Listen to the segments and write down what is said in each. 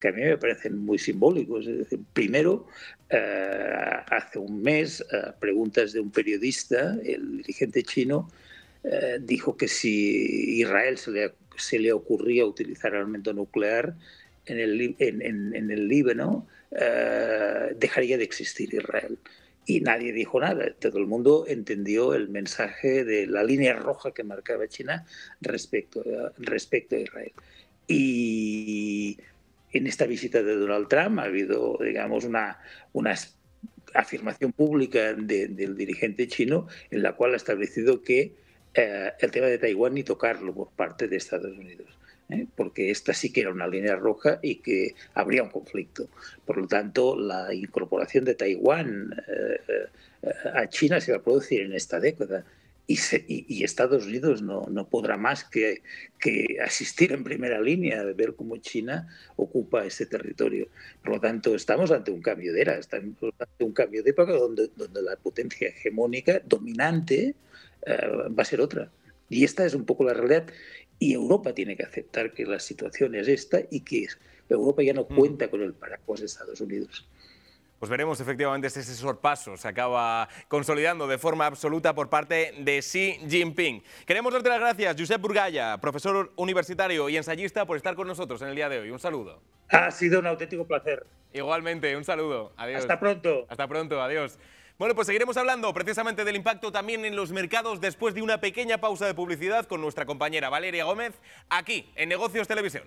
que a mí me parecen muy simbólicos. Es decir, primero, hace un mes, preguntas de un periodista, el dirigente chino, dijo que si Israel se le ocurría utilizar armamento nuclear en el Líbano, dejaría de existir Israel. Y nadie dijo nada. Todo el mundo entendió el mensaje de la línea roja que marcaba China respecto a Israel. Y en esta visita de Donald Trump ha habido, digamos, una afirmación pública del dirigente chino en la cual ha establecido que el tema de Taiwán ni tocarlo por parte de Estados Unidos, porque esta sí que era una línea roja y que habría un conflicto. Por lo tanto, la incorporación de Taiwán a China se va a producir en esta década. Y Estados Unidos no podrá más que asistir en primera línea de ver cómo China ocupa ese territorio. Por lo tanto, estamos ante un cambio de era, estamos ante un cambio de época donde la potencia hegemónica dominante va a ser otra. Y esta es un poco la realidad. Y Europa tiene que aceptar que la situación es esta y que Europa ya no cuenta con el paraguas de Estados Unidos. Pues veremos efectivamente si ese sorpaso se acaba consolidando de forma absoluta por parte de Xi Jinping. Queremos darte las gracias, Josep Burgaya, profesor universitario y ensayista, por estar con nosotros en el día de hoy. Un saludo. Ha sido un auténtico placer. Igualmente, un saludo. Adiós. Hasta pronto. Hasta pronto, adiós. Bueno, pues seguiremos hablando precisamente del impacto también en los mercados después de una pequeña pausa de publicidad con nuestra compañera Valeria Gómez, aquí en Negocios Televisión.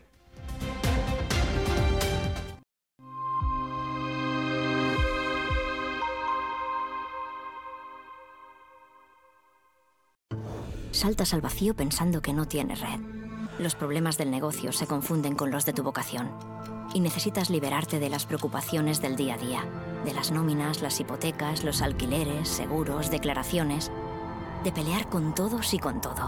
Saltas al vacío pensando que no tienes red. Los problemas del negocio se confunden con los de tu vocación. Y necesitas liberarte de las preocupaciones del día a día. De las nóminas, las hipotecas, los alquileres, seguros, declaraciones. De pelear con todos y con todo.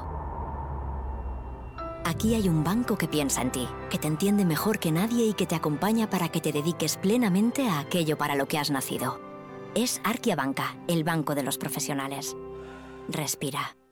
Aquí hay un banco que piensa en ti, que te entiende mejor que nadie y que te acompaña para que te dediques plenamente a aquello para lo que has nacido. Es Arkia Banca, el banco de los profesionales. Respira.